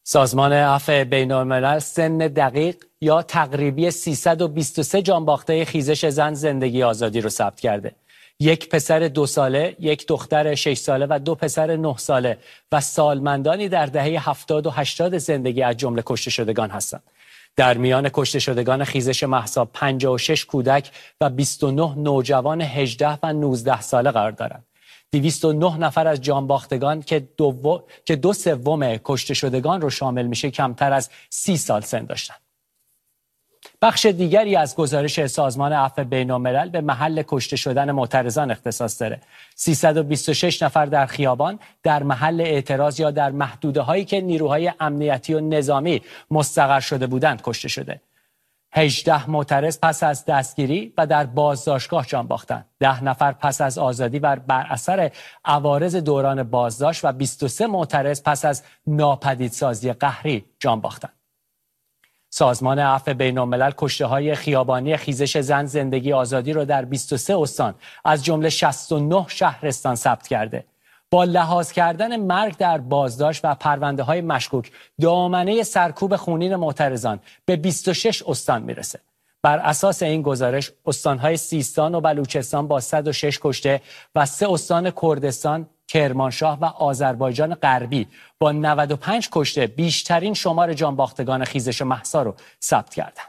سازمان عفو بین‌الملل سن دقیق یا تقریبی 323 جانباخته خیزش زن زندگی آزادی رو ثبت کرده. یک پسر 2 ساله، یک دختر 6 ساله و 2 پسر 9 ساله و سالمندانی در دهه 70 و 80 زندگی از جمله کشته شدگان هستند. در میان کشته شدگان خیزش مهسا 56 کودک و 29 نوجوان 18 و 19 ساله قرار دارند. 209 نفر از جانباختگان که 2/3 کشته شدگان رو شامل میشه کمتر از 30 سال سن داشتن. بخش دیگری از گزارش سازمان عفو بین‌الملل به محل کشته شدن معترضان اختصاص داره. 326 نفر در خیابان، در محل اعتراض یا در محدوده‌هایی که نیروهای امنیتی و نظامی مستقر شده بودند کشته شده. 18 معترض پس از دستگیری و در بازداشتگاه جان باختند. 10 نفر پس از آزادی و بر اثر عوارض دوران بازداشت و 23 معترض پس از ناپدیدسازی قهری جان باختند. سازمان عفو بین‌الملل کشته‌های خیابانی خیزش زن زندگی آزادی را در 23 استان از جمله 69 شهرستان ثبت کرده. با لحاظ کردن مرگ در بازداشت و پرونده‌های مشکوک، دامنه سرکوب خونین معترضان به 26 استان میرسه. بر اساس این گزارش، استان‌های سیستان و بلوچستان با 106 کشته و 3 استان کردستان، کرمانشاه و آذربایجان غربی با 95 کشته بیشترین شمار جانباختگان خیزش مهسا رو ثبت کردند.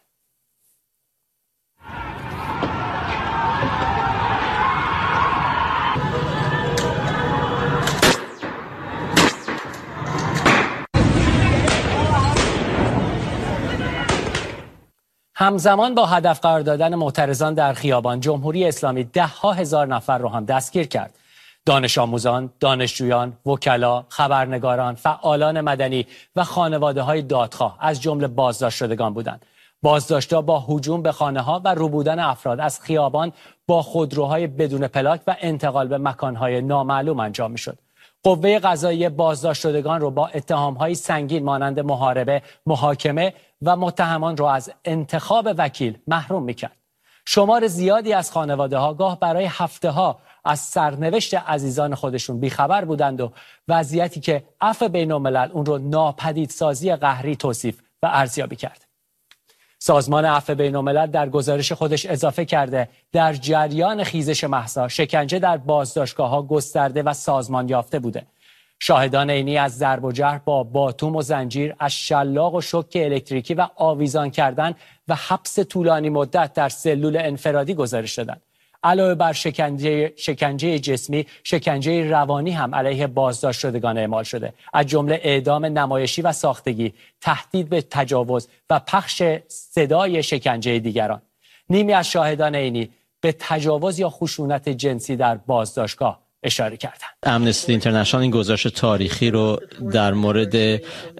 همزمان با هدف قرار دادن معترضان در خیابان، جمهوری اسلامی 10,000 هزار نفر رو هم دستگیر کرد. دانش آموزان، دانشجویان، وکلا، خبرنگاران، فعالان مدنی و خانواده‌های دادخواه از جمله بازداشت شدگان بودند. بازداشت‌ها با هجوم به خانه‌ها و ربودن افراد از خیابان با خودروهای بدون پلاک و انتقال به مکان‌های نامعلوم انجام می‌شد. قوه قضاییه بازداشت شدگان را با اتهام‌های سنگین مانند محاربه، محاکمه و متهمان را از انتخاب وکیل محروم می‌کرد. شمار زیادی از خانواده‌ها گاه برای هفته‌ها از سرنوشت عزیزان خودشون بیخبر بودند و وضعیتی که عفو بین‌الملل اون رو ناپدیدسازی قهری توصیف و ارزیابی کرد. سازمان عفو بین‌الملل در گزارش خودش اضافه کرده در جریان خیزش مهسا شکنجه در بازداشتگاه‌ها گسترده و سازمان یافته بوده. شاهدان عینی از ضرب و جرح با باتوم و زنجیر، از شلاق و شوک الکتریکی و آویزان کردن و حبس طولانی مدت در سلول انفرادی گزارش دادند. علاوه بر شکنجه جسمی، شکنجه روانی هم علیه بازداشت شدگان اعمال شده، از جمله اعدام نمایشی و ساختگی، تهدید به تجاوز و پخش صدای شکنجه دیگران. نیمی از شاهدان عینی به تجاوز یا خشونت جنسی در بازداشتگاه اشاره کردند. امنستی اینترنشنال این گزارش تاریخی رو در مورد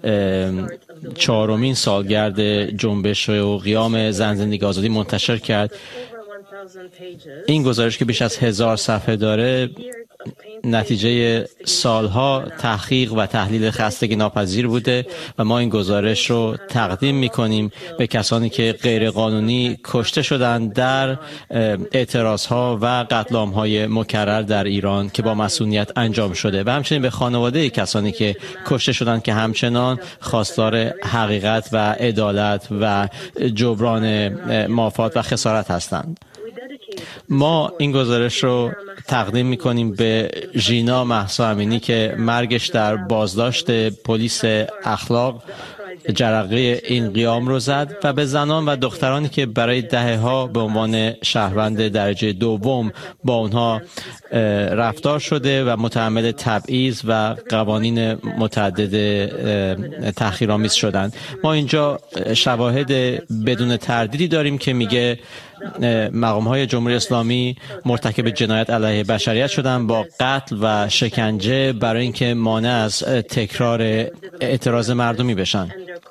4مین سالگرد جنبش و قیام زن زندگی آزادی منتشر کرد. این گزارش که بیش از 1000 صفحه داره نتیجه سالها تحقیق و تحلیل خستگی ناپذیر بوده و ما این گزارش رو تقدیم می‌کنیم به کسانی که غیرقانونی کشته شدند در اعتراضها و قتل عام‌های مکرر در ایران که با مسئولیت انجام شده و همچنین به خانواده کسانی که کشته شدند که همچنان خواستار حقیقت و عدالت و جبران مافات و خسارت هستند. ما این گزارش رو تقدیم می‌کنیم به ژینا مهسا امینی که مرگش در بازداشت پلیس اخلاق جرقه این قیام رو زد و به زنان و دخترانی که برای دهه‌ها به عنوان شهروند درجه دوم با اونها رفتار شده و متحمل تبعیض و قوانین متعدد تحقیرآمیز شدند. ما اینجا شواهد بدون تردیدی داریم که میگه مقام‌های جمهوری اسلامی مرتکب جنایت علیه بشریت شدن با قتل و شکنجه برای اینکه مانع از تکرار اعتراض مردمی بشن.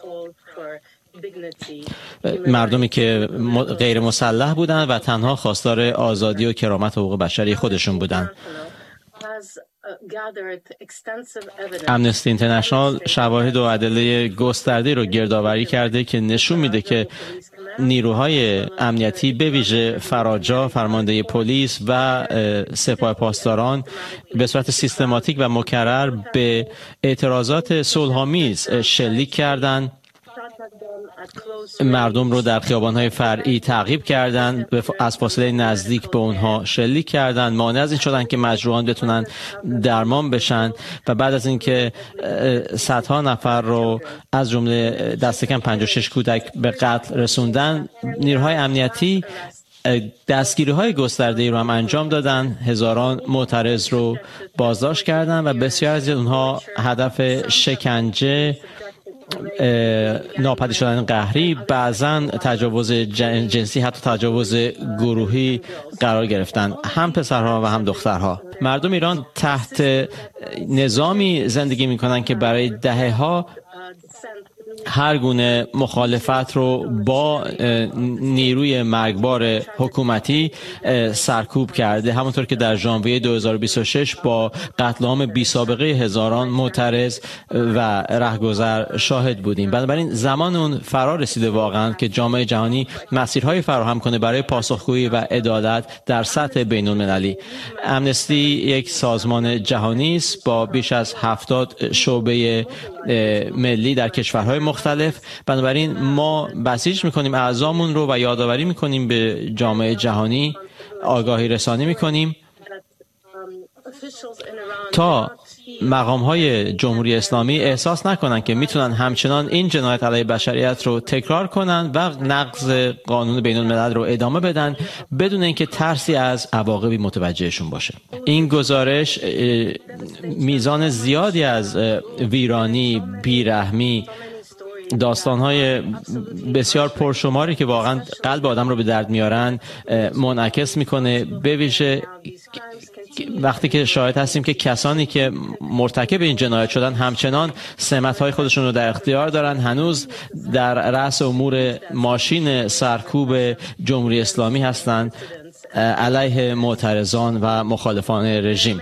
مردمی که غیر مسلح بودند و تنها خواستار آزادی و کرامت و حقوق بشری خودشون بودند. امنستی اینترنشنال شواهد و ادله گسترده‌ای رو گردآوری کرده که نشون میده که نیروهای امنیتی به ویژه فراجا، فرمانده پلیس و سپاه پاسداران به صورت سیستماتیک و مکرر به اعتراضات صلح‌آمیز شلیک کردند، مردم رو در خیابان‌های فرعی تعقیب کردند، از فاصله نزدیک به اونها شلیک کردند، مانع از این شدند که مجروحان بتونن درمان بشن و بعد از اینکه صدها نفر رو از جمله دست کم 56 کودک به قتل رسوندن، نیروهای امنیتی دستگیری‌های گسترده‌ای رو هم انجام دادن، هزاران معترض رو بازداشت کردند و بسیار از اونها هدف شکنجه، ناپدید شدن قهری، بعضاً تجاوز جنسی، حتی تجاوز گروهی قرار گرفتن، هم پسرها و هم دخترها. مردم ایران تحت نظامی زندگی می‌کنن که برای دهه‌ها هر گونه مخالفت رو با نیروی مرگبار حکومتی سرکوب کرده، همونطور که در ژانویه 2026 با قتل عام بی سابقه هزاران معترض و رهگذر شاهد بودیم. بنابراین زمان اون فرا رسیده واقعا که جامعه جهانی مسیرهای فراهم کنه برای پاسخگویی و عدالت در سطح بین‌المللی. امنستی یک سازمان جهانی است با بیش از 70 شعبه ملی در کشورهای مختلف. بنابراین ما بسیج میکنیم اعضامون رو و یادآوری میکنیم به جامعه جهانی، آگاهی رسانی میکنیم تا مقام‌های جمهوری اسلامی احساس نکنن که میتونن همچنان این جنایت علیه بشریت رو تکرار کنن و نقض قانون بین الملل رو ادامه بدن بدون اینکه ترسی از عواقبی متوجهشون باشه. این گزارش میزان زیادی از ویرانی، بیرحمی، داستان‌های بسیار پرشماری که واقعا قلب آدم رو به درد میارن منعکس میکنه، به ویژه وقتی که شاهد هستیم که کسانی که مرتکب این جنایت شدن همچنان سمت‌های خودشون رو در اختیار دارن، هنوز در رأس امور ماشین سرکوب جمهوری اسلامی هستند علیه معترضان و مخالفان رژیم.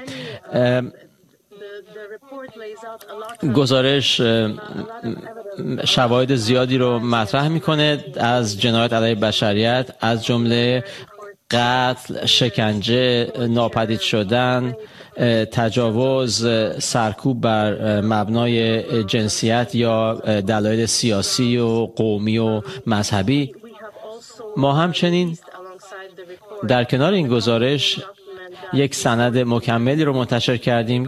گزارش شواهد زیادی رو مطرح میکنه از جنایت علیه بشریت، از جمله قتل، شکنجه، ناپدید شدن، تجاوز، سرکوب بر مبنای جنسیت یا دلایل سیاسی و قومی و مذهبی. ما همچنین در کنار این گزارش یک سند مکملی رو منتشر کردیم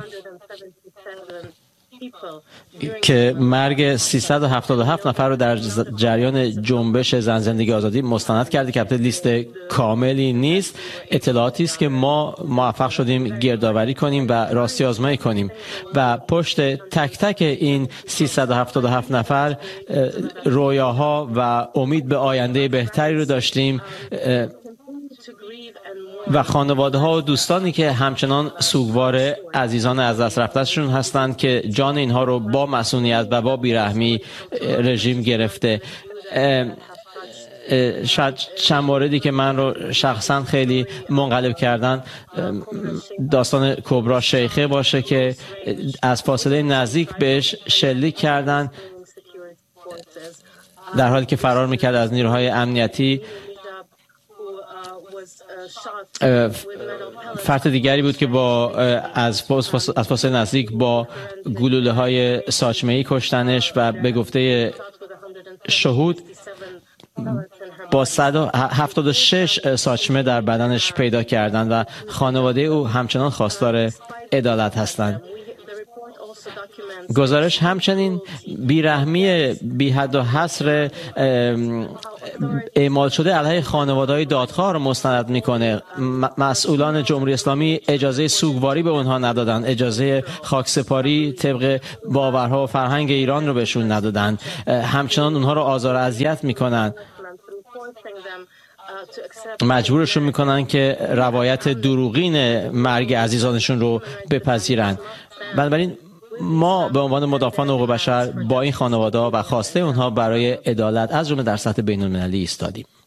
که مرگ 377 نفر رو در جریان جنبش زن زندگی آزادی مستند کرده که البته لیست کاملی نیست. اطلاعاتی است که ما موفق شدیم گردآوری کنیم و راستی آزمایی کنیم و پشت تک تک این 377 نفر رویاها و امید به آینده بهتری رو داشتیم و خانواده ها و دوستانی که همچنان سوگوار عزیزان از دست رفته‌شون هستند که جان اینها رو با مسئولیت و با بیرحمی رژیم گرفته. شاید چند موردی که من رو شخصا خیلی منقلب کردن، داستان کبرا شیخه باشه که از فاصله نزدیک بهش شلیک کردن در حالی که فرار میکرد از نیروهای امنیتی. فرد دیگری بود که از فاصله نزدیک با گلوله های ساچمه‌ای کشتنش و به گفته شهود با 176 ساچمه در بدنش پیدا کردند و خانواده او همچنان خواستار عدالت هستند. گزارش همچنین بیرحمی بی حد و حصر اعمال شده علیه خانواده‌های دادخواه را مستند میکنه. مسئولان جمهوری اسلامی اجازه سوگواری به اونها ندادن، اجازه خاکسپاری طبق باورها و فرهنگ ایران رو بهشون ندادن، همچنان اونها رو آزار و اذیت میکنن، مجبورشون میکنن که روایت دروغین مرگ عزیزانشون رو بپذیرن. بنابراین ما به عنوان مدافعان حقوق بشر با این خانواده و خواسته اونها برای عدالت از جمله در سطح بین‌المللی ایستادیم.